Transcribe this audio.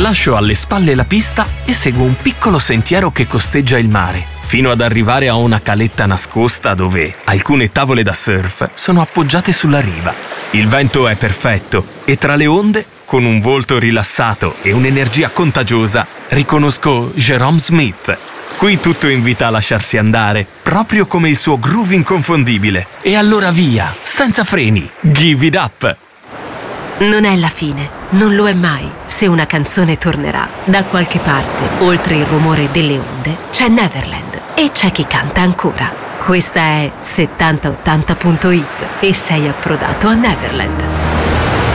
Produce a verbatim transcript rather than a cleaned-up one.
Lascio alle spalle la pista e seguo un piccolo sentiero che costeggia il mare, fino ad arrivare a una caletta nascosta dove alcune tavole da surf sono appoggiate sulla riva. Il vento è perfetto e tra le onde, con un volto rilassato e un'energia contagiosa, riconosco Jerome Smith. Qui tutto invita a lasciarsi andare, proprio come il suo groove inconfondibile. E allora via, senza freni, give it up! Non è la fine, non lo è mai. Se una canzone tornerà, da qualche parte, oltre il rumore delle onde, c'è Neverland e c'è chi canta ancora. Questa è settanta ottanta punto it e sei approdato a Neverland.